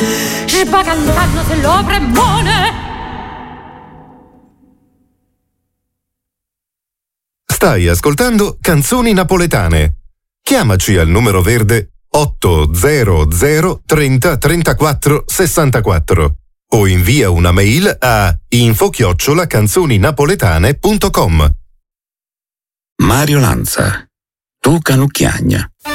Je pas cantando se lo premone. Stai ascoltando Canzoni Napoletane. Chiamaci al numero verde 800 30 34 64 o invia una mail a info@canzoninapoletane.com. Mario Lanza, tu canucchiagna.